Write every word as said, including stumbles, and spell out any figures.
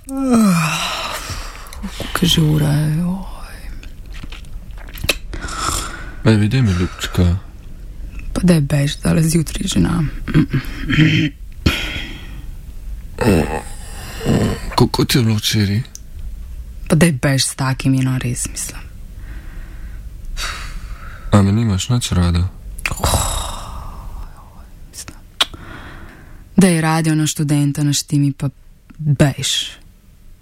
Kaj že ura je? Ej, vidi mi, ljubčka. Pa da je bež, da le zjutri žena. Kako ti je bilo včeraj? Pa da je bež s takim, no res mislim. A me nimaš nič rada? Da je radio na študenta, na štimi pa bež.